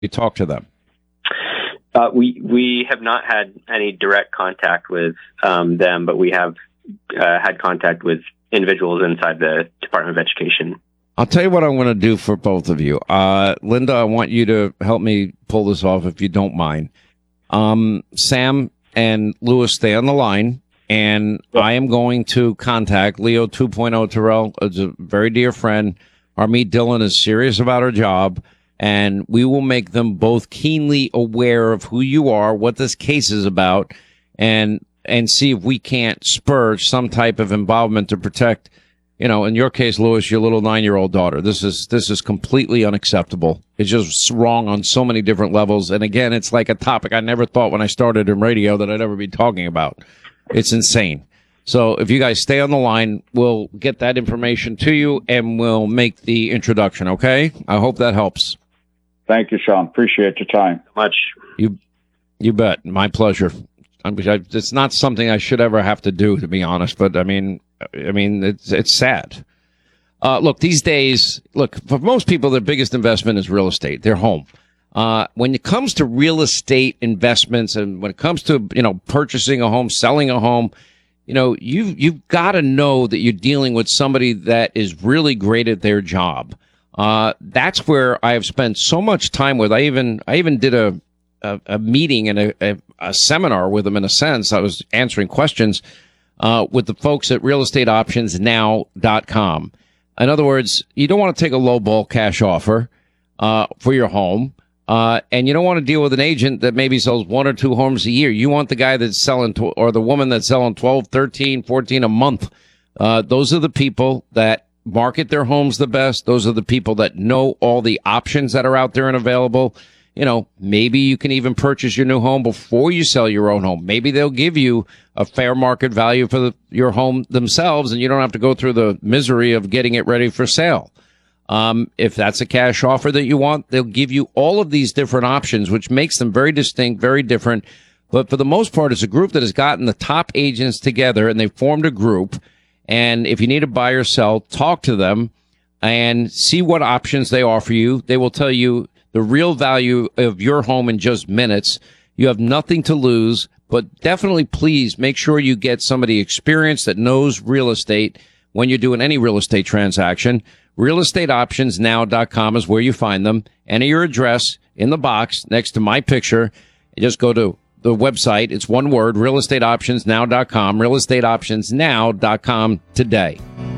you talk to them? We have not had any direct contact with them, but we have had contact with individuals inside the Department of Education. I'll tell you what I'm going to do for both of you. Linda, I want you to help me pull this off if you don't mind. Sam and Lewis, stay on the line, and I am going to contact Leo 2.0 Terrell, is a very dear friend. Harmeet Dillon is serious about her job, and we will make them both keenly aware of who you are, what this case is about, and see if we can't spur some type of involvement to protect, you know, in your case, Lewis, your little 9-year-old daughter. This is completely unacceptable. It's just wrong on so many different levels. And again, it's like a topic I never thought when I started in radio that I'd ever be talking about. It's insane. So if you guys stay on the line, we'll get that information to you and we'll make the introduction. Okay? I hope that helps. Thank you, Sean. Appreciate your time. Much. You bet. My pleasure. It's not something I should ever have to do, to be honest. But I mean, it's sad. Look, these days, for most people, their biggest investment is real estate, their home. When it comes to real estate investments and when it comes to, you know, purchasing a home, selling a home, you know, you've got to know that you're dealing with somebody that is really great at their job. That's where I have spent so much time with. I even did a meeting and a seminar with them, in a sense. I was answering questions with the folks at realestateoptionsnow.com. In other words, you don't want to take a lowball cash offer for your home, and you don't want to deal with an agent that maybe sells 1 or 2 homes a year. You want the guy that's selling, or the woman that's selling 12, 13, 14 a month. Those are the people that market their homes the best. Those are the people that know all the options that are out there and available. You know, maybe you can even purchase your new home before you sell your own home. Maybe they'll give you a fair market value for your home themselves, and you don't have to go through the misery of getting it ready for sale. If that's a cash offer that you want, they'll give you all of these different options, which makes them very distinct, very different. But for the most part, it's a group that has gotten the top agents together, and they've formed a group. And if you need to buy or sell, talk to them and see what options they offer you. They will tell you the real value of your home in just minutes. You have nothing to lose, but definitely please make sure you get somebody experienced that knows real estate when you're doing any real estate transaction. Realestateoptionsnow.com is where you find them. Enter your address in the box next to my picture. And just go to the website. It's one word, realestateoptionsnow.com, realestateoptionsnow.com today.